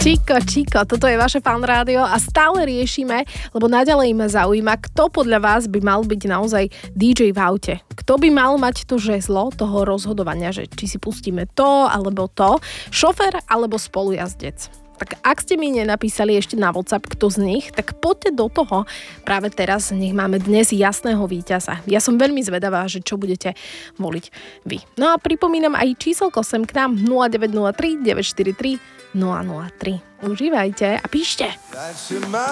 Čiko, toto je vaše Fan rádio a stále riešime, lebo naďalej ma zaujíma, kto podľa vás by mal byť naozaj DJ v aute. Kto by mal mať to žezlo toho rozhodovania, že či si pustíme to alebo to, šofér alebo spolujazdec. Tak ak ste mi nenapísali ešte na WhatsApp, kto z nich, tak poďte do toho. Práve teraz nech máme dnes jasného víťaza. Ja som veľmi zvedavá, že čo budete voliť vy. No a pripomínam aj číselko sem k nám 0903 943 003. Užívajte a píšte.